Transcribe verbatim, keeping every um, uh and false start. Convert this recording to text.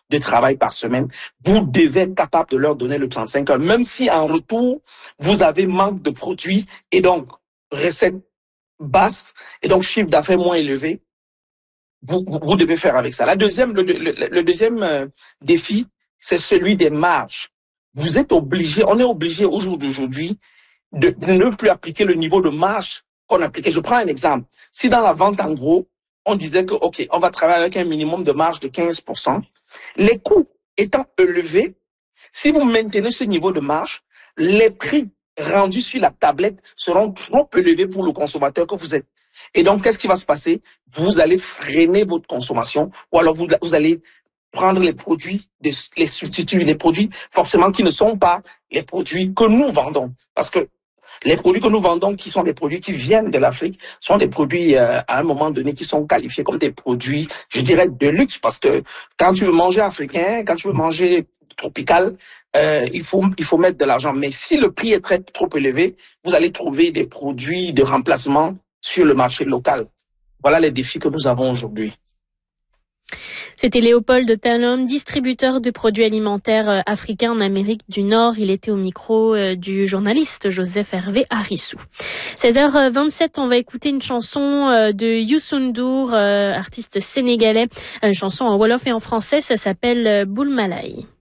de travail par semaine, vous devez être capable de leur donner le trente-cinq heures, même si en retour, vous avez manque de produits et donc recettes basses et donc chiffre d'affaires moins élevé. Vous, vous devez faire avec ça. La deuxième, le, le, le deuxième euh, défi, c'est celui des marges. Vous êtes obligé, on est obligé au jour d'aujourd'hui de, de ne plus appliquer le niveau de marge qu'on appliquait. Je prends un exemple. Si dans la vente en gros, on disait que, OK, on va travailler avec un minimum de marge de quinze pour cent, les coûts étant élevés, si vous maintenez ce niveau de marge, les prix rendus sur la tablette seront trop élevés pour le consommateur que vous êtes. Et donc, qu'est-ce qui va se passer? Vous allez freiner votre consommation ou alors vous, vous allez prendre les produits, les substituts, les produits forcément qui ne sont pas les produits que nous vendons. Parce que les produits que nous vendons, qui sont des produits qui viennent de l'Afrique, sont des produits euh, à un moment donné qui sont qualifiés comme des produits, je dirais, de luxe. Parce que quand tu veux manger africain, quand tu veux manger tropical, euh, il faut il faut mettre de l'argent. Mais si le prix est très trop élevé, vous allez trouver des produits de remplacement sur le marché local. Voilà les défis que nous avons aujourd'hui. C'était Léopold Talon, distributeur de produits alimentaires africains en Amérique du Nord. Il était au micro du journaliste Joseph Hervé Arissou. seize heures vingt-sept, on va écouter une chanson de Youssou N'Dour, artiste sénégalais. Une chanson en wolof et en français, ça s'appelle Boul Malay.